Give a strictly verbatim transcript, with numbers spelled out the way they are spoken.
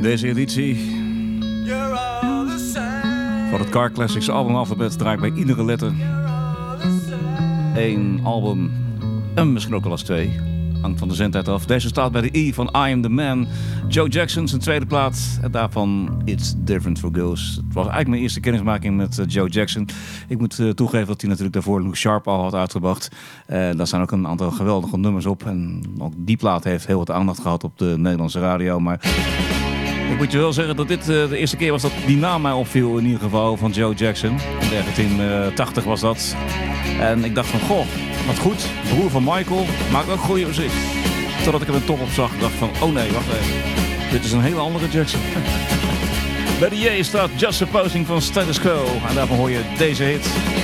Deze editie van het Car Classics album Alphabet draai ik bij iedere letter één album en misschien ook wel eens twee. Hangt van de zendtijd af. Deze staat bij de E van I Am The Man. Joe Jackson, zijn tweede plaat. En daarvan It's Different For Girls. Het was eigenlijk mijn eerste kennismaking met uh, Joe Jackson. Ik moet uh, toegeven dat hij natuurlijk daarvoor Luke Sharp al had uitgebracht. Uh, daar staan ook een aantal geweldige nummers op. En ook die plaat heeft heel wat aandacht gehad op de Nederlandse radio. Maar ik moet je wel zeggen dat dit uh, de eerste keer was dat die naam mij opviel. In ieder geval van Joe Jackson. In negentien tachtig was dat. En ik dacht van, goh, wat goed. Broer van Michael maakt ook goede muziek. Totdat ik er een top op zag. Ik dacht van, oh nee, wacht even. Dit is een hele andere Jackson. Bij de J staat Just Supposing van Status Quo. En daarvan hoor je deze hit.